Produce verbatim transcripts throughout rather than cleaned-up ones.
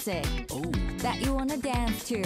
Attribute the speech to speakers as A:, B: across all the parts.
A: music that you wanna dance to.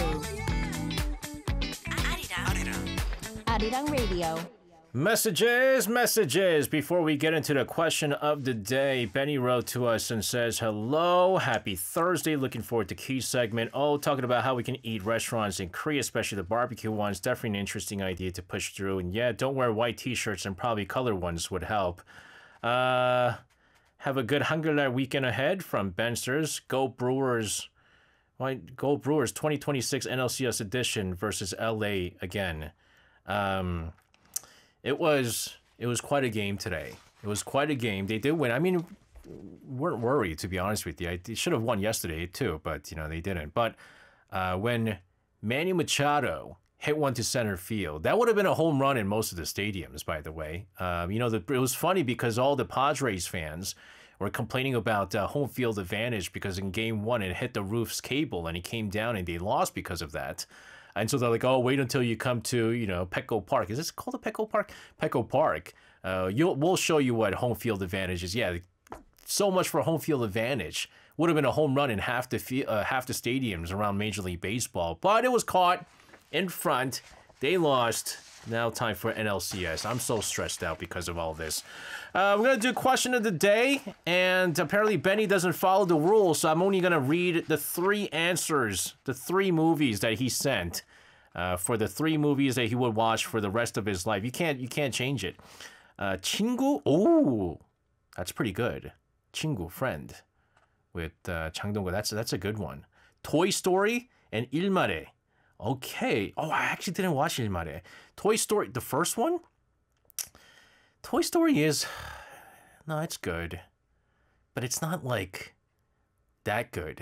A: Arirang Radio.
B: Messages, messages. Before we get into the question of the day, Benny wrote to us and says, hello, happy Thursday. Looking forward to key segment. Oh, talking about how we can eat restaurants in Korea, especially the barbecue ones. Definitely an interesting idea to push through. And yeah, don't wear white t-shirts and probably color ones would help. Uh, have a good Hangul날 weekend ahead from Bensters. Go Brewers. Why, Go Brewers twenty twenty-six N L C S edition versus L A again. Um... It was it was quite a game today. It was quite a game. They did win. I mean, weren't worried, to be honest with you. They should have won yesterday too, but you know they didn't. But uh, when Manny Machado hit one to center field, that would have been a home run in most of the stadiums. By the way, um, you know the, it was funny because all the Padres fans were complaining about uh, home field advantage because in game one it hit the roof's cable and it came down and they lost because of that. And so they're like, oh, wait until you come to, you know, Petco Park. Is this called a Petco Park? Petco Park. Uh, you'll, we'll show you what home field advantage is. Yeah, so much for home field advantage. Would have been a home run in half the uh, half the stadiums around Major League Baseball. But it was caught in front. They lost. Now time for N L C S. I'm so stressed out because of all this. Uh, we're going to do question of the day. And apparently Benny doesn't follow the rules. So I'm only going to read the three answers. The three movies that he sent. Uh, for the three movies that he would watch for the rest of his life. You can't you can't change it. Uh, 친구? Oh, that's pretty good. 친구, friend. With uh, Chang Dong-gu. That's, that's a good one. Toy Story and 일말에. Okay. Oh, I actually didn't watch 일말에. Toy Story, the first one? Toy Story is... No, it's good. But it's not like... that good.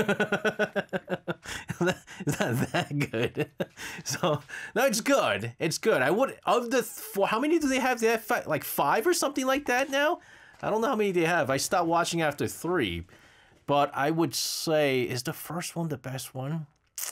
B: It's not that good. So, no, it's good. It's good. I would, of the four, how many do they have? They have five, like five or something like that now? I don't know how many they have. I stopped watching after three. But I would say, is the first one the best one?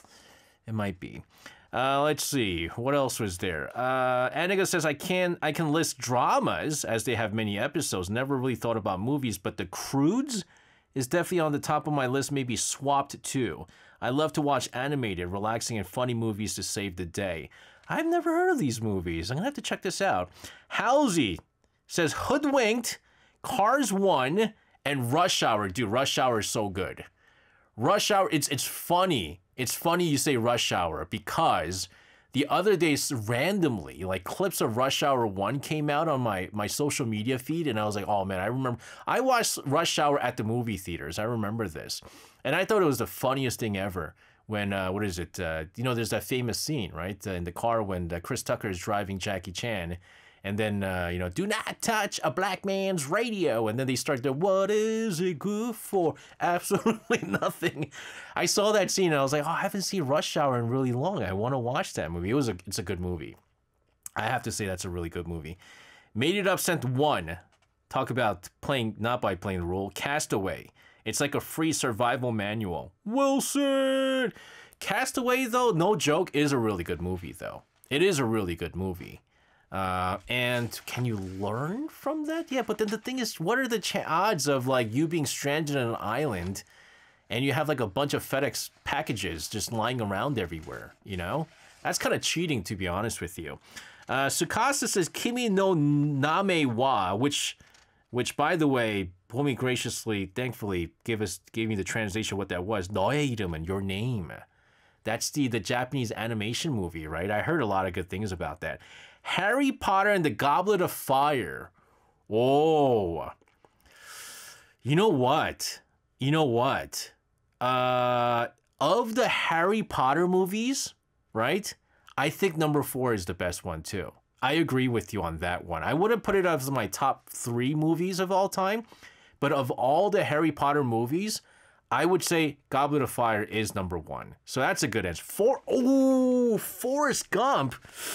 B: It might be. Uh, let's see. What else was there? Uh, Aniga says, I can I can list dramas as they have many episodes. Never really thought about movies, but The Croods is definitely on the top of my list, maybe Swapped too. I love to watch animated, relaxing, and funny movies to save the day. I've never heard of these movies. I'm gonna have to check this out. Halsey says Hoodwinked, Cars one, and Rush Hour. Dude, Rush Hour is so good. Rush Hour, it's it's funny. It's funny you say Rush Hour because the other day, randomly, like clips of Rush Hour one came out on my, my social media feed, and I was like, oh man, I remember. I watched Rush Hour at the movie theaters. I remember this. And I thought it was the funniest thing ever when, uh, what is it? Uh, you know, there's that famous scene, right? Uh, in the car when uh, Chris Tucker is driving Jackie Chan. And then, uh, you know, do not touch a black man's radio. And then they start to, what is it good for? Absolutely nothing. I saw that scene and I was like, oh, I haven't seen Rush Hour in really long. I want to watch that movie. It was a, it's a good movie. I have to say that's a really good movie. Made It Up sent one. Talk about playing, not by playing the rule. Castaway. It's like a free survival manual. Wilson! Castaway, though, no joke, is a really good movie, though. It is a really good movie. Uh, and can you learn from that? Yeah, but then the thing is, what are the ch odds of like you being stranded on an island and you have like a bunch of FedEx packages just lying around everywhere, you know? That's kind of cheating, to be honest with you. Uh, Sukasa says Kimi no Name wa, which, which by the way, Pomi graciously, thankfully, gave us gave me the translation of what that was. 너의 이름은, your name. That's the, the Japanese animation movie, right? I heard a lot of good things about that. Harry Potter and the Goblet of Fire. Oh. You know what? You know what? Uh, of the Harry Potter movies, right? I think number four is the best one too. I agree with you on that one. I wouldn't put it as my top three movies of all time, but of all the Harry Potter movies, I would say Goblet of Fire is number one. So that's a good answer. Four, oh, Forrest Gump.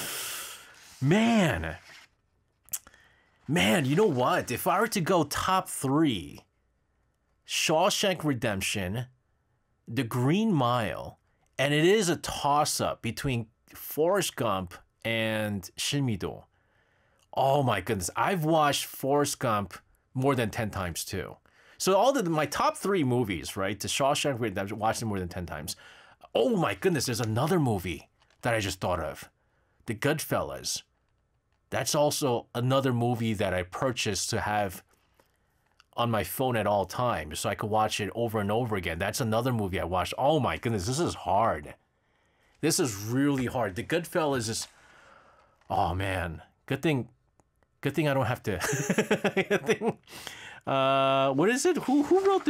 B: Man. Man, you know what? If I were to go top three, Shawshank Redemption, The Green Mile, and it is a toss-up between Forrest Gump and Shinmido. Oh my goodness. I've watched Forrest Gump more than ten times too. So all the my top three movies, right? The Shawshank Redemption, I've watched them more than ten times. Oh my goodness, there's another movie that I just thought of. The Goodfellas. That's also another movie that I purchased to have on my phone at all times so I could watch it over and over again. That's another movie I watched. Oh my goodness, this is hard. This is really hard. The Goodfellas is, oh man, good thing, good thing I don't have to. Good thing, uh, what is it? Who who wrote the